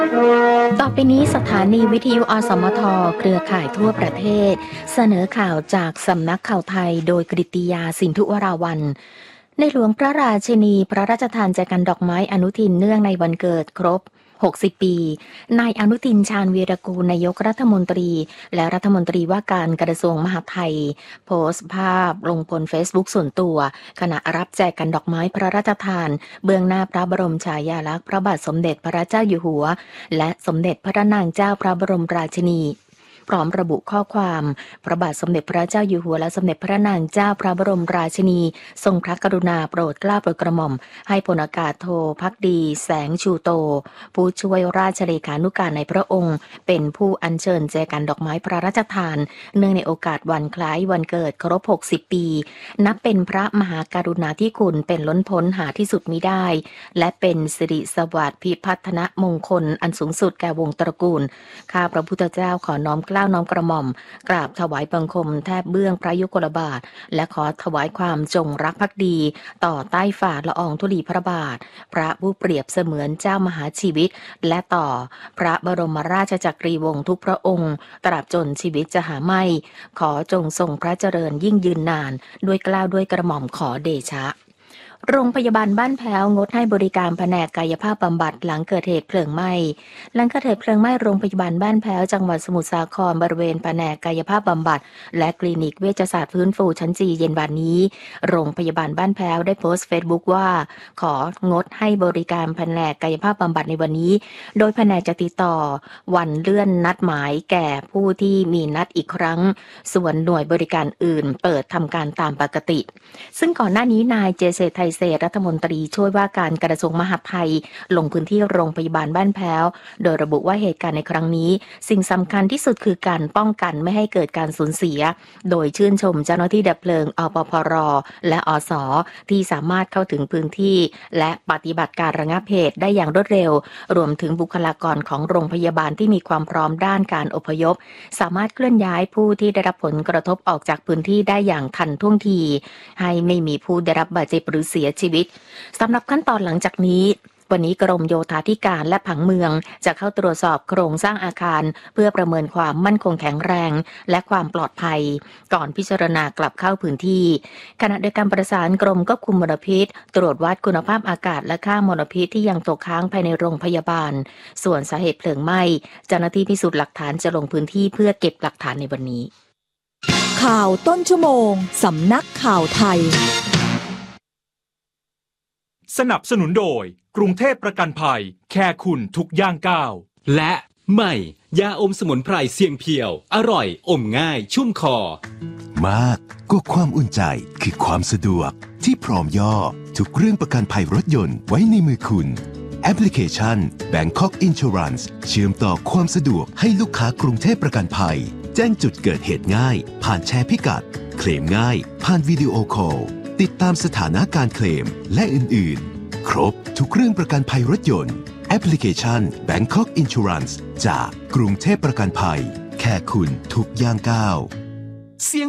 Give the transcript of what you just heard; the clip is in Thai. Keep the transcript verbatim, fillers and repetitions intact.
ต่อไปนี้สถานีวิทยุอสมทเครือข่ายทั่วประเทศเสนอข่าวจากสำนักข่าวไทยโดยกฤติยาสินธุวราวัลย์ในหลวงพระราชินีพระราชทานแจกันดอกไม้อนุทินเนื่องในวันเกิดครบหกสิบปีนายอนุทินชาญวีรกูลนายกรัฐมนตรีและรัฐมนตรีว่าการกระทรวงมหาดไทยโพสต์ภาพลงบนเฟซบุ๊กส่วนตัวขณะรับแจกันดอกไม้พระราชทานเบื้องหน้าพระบรมฉายาลักษณ์พระบาทสมเด็จพระเจ้าอยู่หัวและสมเด็จพระนางเจ้าพระบรมราชินีพร้อมระบุข้อความพระบาทสมเด็จพระเจ้าอยู่หัวและสมเด็จพระนางเจ้าพระบรมราชินีทรงพระกรุณาโปรดเกล้าโปรดกระหม่อมให้พลอากาศโทภักดีแสงชูโตผู้ช่วยราชเลขานุการในพระองค์เป็นผู้อัญเชิญแจกันดอกไม้พระราชทานเนื่องในโอกาสวันคล้ายวันเกิดครบหกสิบปีนับเป็นพระมหากรุณาธิคุณเป็นล้นพ้นหาที่สุดมิได้และเป็นสิริสวัสดิ์พิพัฒนมงคลอันสูงสุดแก่วงตระกูลข้าพระพุทธเจ้าขอน้อมเกล้าน้อมกระหม่อมกราบถวายบังคมแทบเบื้องพระยุคลบาทและขอถวายความจงรักภักดีต่อใต้ฝ่าละอองธุลีพระบาทพระผู้เปรียบเสมือนเจ้ามหาชีวิตและต่อพระบรมราชจักรีวงศ์ทุกพระองค์ตราบจนชีวิตจะหาไม่ขอจงทรงพระเจริญยิ่งยืนนานด้วยเกล้าด้วยกระหม่อมขอเดชะโรงพยาบาลบ้านแพ้วงดให้บริการแผนกกายภาพบำบัดหลังเกิดเหตุเพลิงไหม้หลังเกิดเหตุเพลิงไหม้โรงพยาบาลบ้านแพ้วจังหวัดสมุทรสาครบริเวณแผนกกายภาพบำบัดและคลินิกเวชศาสตร์ฟื้นฟูชั้นจีเย็นวันนี้โรงพยาบาลบ้านแพ้วได้โพสต์เฟซบุ๊กว่าของดให้บริการแผนกกายภาพบำบัดในวันนี้โดยแผนกจะติดต่อวันเลื่อนนัดหมายแก่ผู้ที่มีนัดอีกครั้งส่วนหน่วยบริการอื่นเปิดทำการตามปกติซึ่งก่อนหน้านี้นายเจเศรษฐ์ไทยเศรษฐ์รัฐมนตรีช่วยว่าการกระทรวงมหาดไทยลงพื้นที่โรงพยาบาลบ้านแพ้วโดยระบุว่าเหตุการณ์ในครั้งนี้สิ่งสำคัญที่สุดคือการป้องกันไม่ให้เกิดการสูญเสียโดยชื่นชมเจ้าหน้าที่ดับเพลิงอปพรและอสที่สามารถเข้าถึงพื้นที่และปฏิบัติการระงับเหตุได้อย่างรวดเร็วรวมถึงบุคลากรของโรงพยาบาลที่มีความพร้อมด้านการอพยพสามารถเคลื่อนย้ายผู้ที่ได้รับผลกระทบออกจากพื้นที่ได้อย่างทันท่วงทีให้ไม่มีผู้ได้รับบาดเจ็บหรือเสียชีวิตสำหรับขั้นตอนหลังจากนี้วันนี้กรมโยธาธิการและผังเมืองจะเข้าตรวจสอบโครงสร้างอาคารเพื่อประเมินความมั่นคงแข็งแรงและความปลอดภัยก่อนพิจารณากลับเข้าพื้นที่ขณะเดียวกันประสานกรมควบคุมมลพิษตรวจวัดคุณภาพอากาศและค่ามลพิษที่ยังตกค้างภายในโรงพยาบาลส่วนสาเหตุเพลิงไหม้เจ้าหน้าที่พิสูจน์หลักฐานจะลงพื้นที่เพื่อเก็บหลักฐานในวันนี้ข่าวต้นชั่วโมงสำนักข่าวไทยสนับสนุนโดยกรุงเทพประกันภัยแค่คุณทุกย่างก้าวและใหม่ยาอมสมุนไพรเสียงเพียวอร่อยอมง่ายชุ่มคอมากก็ความอุ่นใจคือความสะดวกที่พร้อมย่อทุกเรื่องประกันภัยรถยนต์ไว้ในมือคุณแอปพลิเคชัน Bangkok Insurance เชื่อมต่อความสะดวกให้ลูกค้ากรุงเทพประกันภัยแจ้งจุดเกิดเหตุง่ายผ่านแชร์พิกัดเคลมง่ายผ่านวิดีโอคอลติดตามสถานะการเคลมและอื่นๆครบทุกเรื่องประกันภัยรถยนต์แอปพลิเคชัน Bangkok Insurance จากกรุงเทพประกันภัยแค่คุณทุกย่างก้าวเสียง